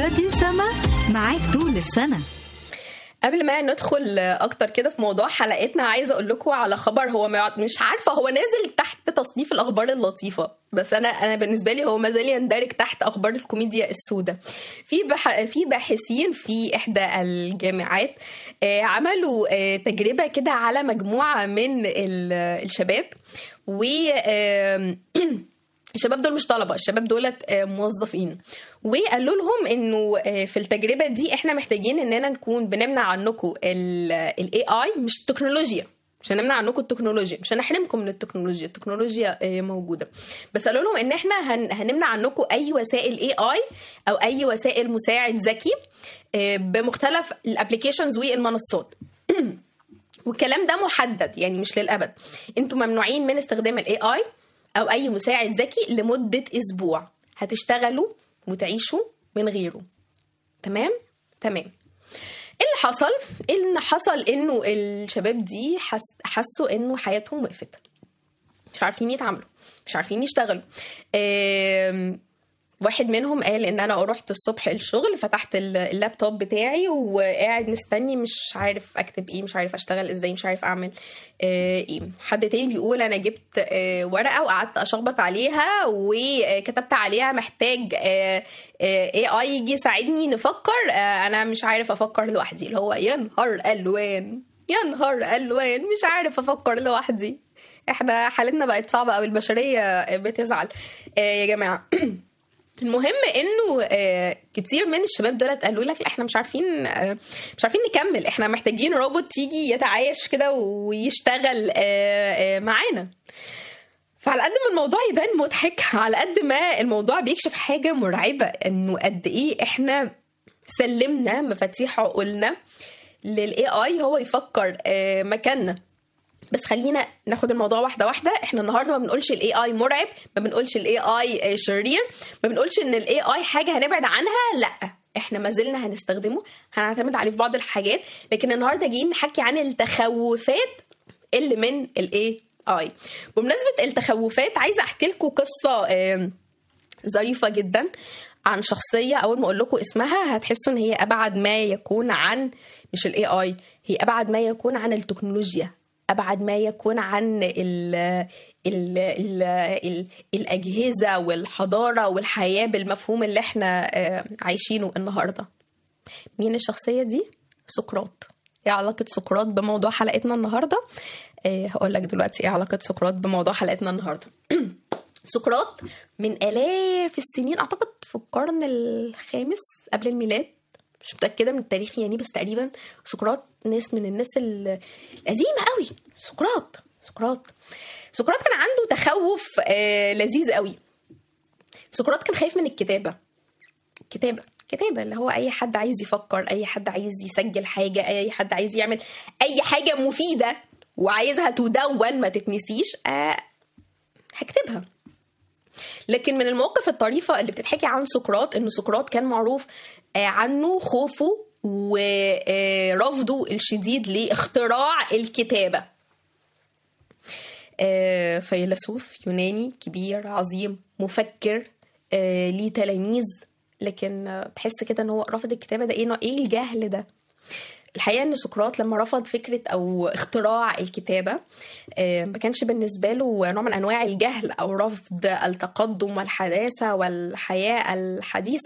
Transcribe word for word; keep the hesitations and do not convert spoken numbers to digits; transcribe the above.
راديو سما معاك طول السنة. قبل ما ندخل اكتر كده في موضوع حلقتنا، عايزه اقول لكم على خبر. هو مش عارفه هو نازل تحت تصنيف الاخبار اللطيفه، بس انا انا بالنسبه لي هو ما زال يندرج تحت اخبار الكوميديا السوداء. في بح... في باحثين في احدى الجامعات آه عملوا آه تجربه كده على مجموعه من الشباب، و آه الشباب دول مش طلبة، الشباب دولت موظفين، وقالوا لهم انه في التجربة دي احنا محتاجين اننا نكون بنمنع عنكم الاي اي، مش التكنولوجيا، مش هنمنع عنكم التكنولوجيا، مش هنحرمكم من التكنولوجيا، التكنولوجيا موجودة، بس قالوا لهم ان احنا هنمنع عنكم اي وسائل اي اي او اي وسائل مساعد ذكي بمختلف الابليكيشنز والمنصات. والكلام ده محدد، يعني مش للأبد. انتم ممنوعين من استخدام الاي اي او اي مساعد ذكي لمدة اسبوع، هتشتغلوا وتعيشوا من غيره. تمام تمام. اللي حصل ان حصل انه الشباب دي حس... حسوا انه حياتهم وقفت، مش عارفين يتعاملوا، مش عارفين يشتغلوا. أم... واحد منهم قال ان انا رحت الصبح الشغل، فتحت اللابتوب بتاعي وقاعد مستني، مش عارف اكتب ايه، مش عارف اشتغل ازاي، مش عارف اعمل ايه. حد تاني بيقول انا جبت ورقة وقعدت اشخبط عليها وكتبت عليها محتاج اي اي يجي يساعدني نفكر، انا مش عارف افكر لوحدي. اللي هو يا نهار الوان، يا نهار الوان، مش عارف افكر لوحدي. احنا حالتنا بقت صعبة او البشرية بتزعل يا جماعة. المهم انه آه كتير من الشباب دولت قالوا لك لا احنا مش عارفين آه مش عارفين نكمل، احنا محتاجين روبوت يجي يتعايش كده ويشتغل آه آه معانا. فعلى قد ما الموضوع يبان مضحك، على قد ما الموضوع بيكشف حاجة مرعبة، انه قد ايه احنا سلمنا مفاتيح عقولنا للاي اي هو يفكر آه مكاننا. بس خلينا ناخد الموضوع واحده واحده. احنا النهارده ما بنقولش الاي اي مرعب، ما بنقولش الاي اي شرير، ما بنقولش ان الاي اي حاجه هنبعد عنها، لا احنا ما زلنا هنستخدمه، هنعتمد عليه في بعض الحاجات. لكن النهارده جايين نحكي عن التخوفات اللي من الاي اي. بمناسبه التخوفات، عايزه احكي لكم قصه ظريفه جدا عن شخصيه. اول ما اقول لكم اسمها هتحسوا ان هي ابعد ما يكون عن مش الاي اي، هي ابعد ما يكون عن التكنولوجيا، أبعد ما يكون عن ال ال ال ال الأجهزة والحضارة والحياة بالمفهوم اللي احنا عايشينه النهاردة. مين الشخصية دي؟ سقراط. ايه علاقة سقراط بموضوع حلقتنا النهاردة؟ اه هقول لك دلوقتي ايه علاقة سقراط بموضوع حلقتنا النهاردة. سقراط من آلاف السنين، أعتقد في القرن الخامس قبل الميلاد، مش متأكدة من التاريخ يعني، بس تقريبا سقراط ناس من الناس القديمة قوي. سقراط سقراط سقراط كان عنده تخوف آه لذيذ قوي. سقراط كان خايف من الكتابة. الكتابة كتابة اللي هو أي حد عايز يفكر، أي حد عايز يسجل حاجة، أي حد عايز يعمل أي حاجة مفيدة وعايزها تدون ما تتنسيش، آه هكتبها. لكن من المواقف الطريفة اللي بتتحكي عن سقراط إنه سقراط كان معروف عنه خوفه ورفضه الشديد لاختراع الكتابة. فيلسوف يوناني كبير عظيم مفكر ليه تلاميذ، لكن تحس كده إنه هو رفض الكتابة. ده إيه إيه الجهل ده؟ الحقيقة ان سقراط لما رفض فكرة او اختراع الكتابة ما كانش بالنسبة له نوع من انواع الجهل او رفض التقدم والحداثة والحياة الحديثة،